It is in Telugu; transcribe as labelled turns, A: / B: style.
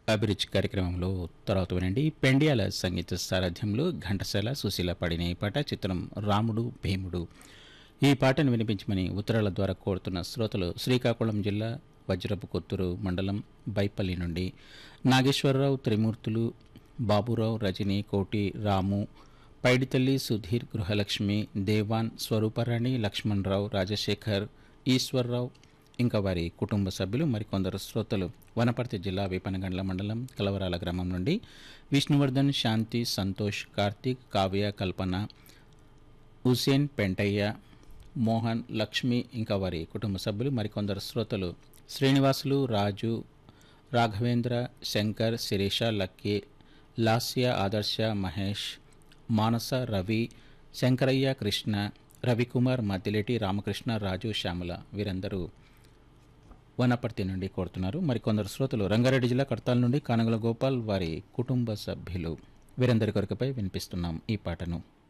A: అభిరుచి కార్యక్రమంలో తర్వాత వినండి పెండియాల సంగీత సారథ్యంలో ఘంటసాల సుశీల పాడిన ఈ పాట చిత్రం రాముడు భీముడు. ఈ పాటను వినిపించమని ఉత్తరాల ద్వారా కోరుతున్న శ్రోతలు శ్రీకాకుళం జిల్లా వజ్రపు కొత్తూరు మండలం బైపల్లి నుండి నాగేశ్వరరావు, త్రిమూర్తులు, బాబురావు, రజని, కోటి, రాము, పైడితల్లి, సుధీర్, గృహలక్ష్మి, దేవాన్, స్వరూపరాణి, లక్ష్మణరావు, రాజశేఖర్, ఈశ్వర్రావు ఇంకా వారి కుటుంబ సభ్యులు మరికొందరు శ్రోతలు వనపర్తి జిల్లా వేపనగండ్ల మండలం కలవరాల గ్రామం నుండి విష్ణువర్ధన్, శాంతి, సంతోష్, కార్తీక్, కావ్య, కల్పన, హుసేన్, పెంటయ్య, మోహన్, లక్ష్మి ఇంకా వారి కుటుంబ సభ్యులు మరికొందరు శ్రోతలు శ్రీనివాసులు, రాజు, రాఘవేంద్ర, శంకర్, శిరీష, లక్కీ, లాస్య, ఆదర్శ, మహేష్, మానస, రవి, శంకరయ్య, కృష్ణ, రవికుమార్, మద్దిలేటి, రామకృష్ణ, రాజు, శ్యామల వీరందరూ వనపర్తి నుండి కోరుతున్నారు. మరికొందరు శ్రోతలు రంగారెడ్డి జిల్లా కడతాల నుండి కానగల గోపాల్ వారి కుటుంబ సభ్యులు వీరందరి కొరకుపై వినిపిస్తున్నాం ఈ పాటను.